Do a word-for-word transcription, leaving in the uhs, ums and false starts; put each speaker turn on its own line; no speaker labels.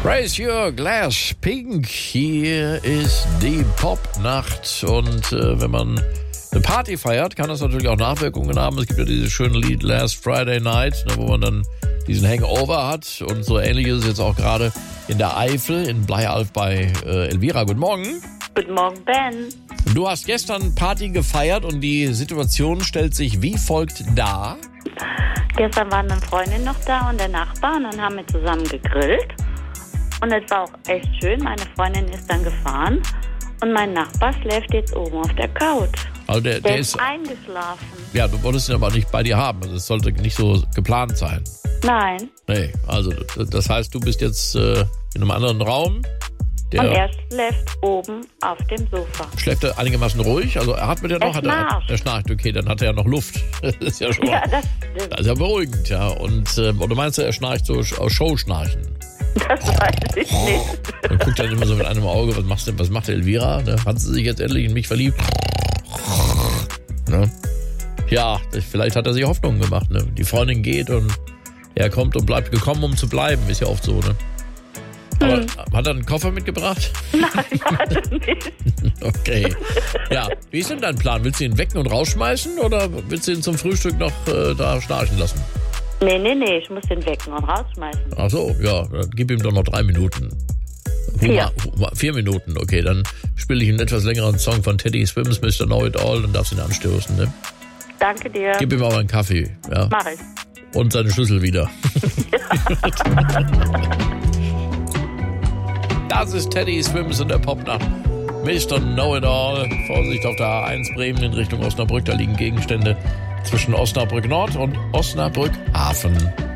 Raise your glass, Pink. Hier ist die Popnacht. Und äh, wenn man eine Party feiert, kann das natürlich auch Nachwirkungen haben. Es gibt ja dieses schöne Lied Last Friday Night, ne, wo man dann diesen Hangover hat. Und so ähnlich ist es jetzt auch gerade in der Eifel, in Bleialf bei äh, Elvira. Guten Morgen.
Guten Morgen, Ben.
Du hast gestern Party gefeiert und die Situation stellt sich wie folgt dar.
Gestern waren eine Freundin noch da und der Nachbar und dann haben wir zusammen gegrillt. Und es war auch echt schön. Meine Freundin ist dann gefahren und mein Nachbar schläft jetzt oben auf der Couch.
Also der,
Der,
der
ist
ist
eingeschlafen.
Ja, du wolltest ihn aber nicht bei dir haben. Also es sollte nicht so geplant sein.
Nein.
Nee, also das heißt, du bist jetzt äh, in einem anderen Raum. Der
Und er schläft oben auf dem Sofa.
schläft er einigermaßen ruhig. Also er atmet ja noch.
Er
Hat er,
schnarcht.
er schnarcht, okay, dann hat er ja noch Luft. Das ist ja schon mal,
Ja, das stimmt.
das ist ja beruhigend, ja. Und äh, oder meinst du, er schnarcht so aus Showschnarchen?
Das weiß ich nicht.
Und guckt dann immer so mit einem Auge, was machst du, was macht der Elvira? Ne? Hat sie sich jetzt endlich in mich verliebt? Ne? Ja, vielleicht hat er sich Hoffnung gemacht. Ne? Die Freundin geht und er kommt und bleibt gekommen, um zu bleiben. Ist ja oft so, ne? Aber
Hm.
hat er einen Koffer mitgebracht?
Nein, hat er nicht.
Okay. Ja, wie ist denn dein Plan? Willst du ihn wecken und rausschmeißen oder willst du ihn zum Frühstück noch äh, da schnarchen lassen?
Nee, nee, nee, ich muss den wecken und rausschmeißen.
Ach so, ja, dann gib ihm doch noch drei Minuten.
Vier.
Huma, vier Minuten, okay, dann spiele ich einen etwas längeren Song von Teddy Swims, Mister Know It All, und darfst ihn anstoßen, ne?
Danke dir.
Gib ihm aber einen Kaffee, ja.
Mach ich.
Und seine Schlüssel wieder. Das ist Teddy Swims in der Popnacht. Mister Know It All. Vorsicht auf der A eins Bremen in Richtung Osnabrück. Da liegen Gegenstände zwischen Osnabrück Nord und Osnabrück Hafen.